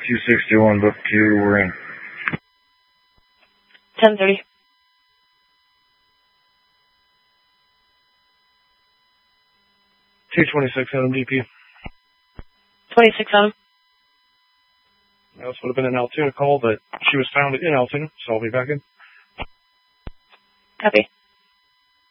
261, book 2, we're in. 10:30. 226 NMDP. 26 on him. This would have been an Altoona call, but she was found in Altoona, so I'll be back in. Copy.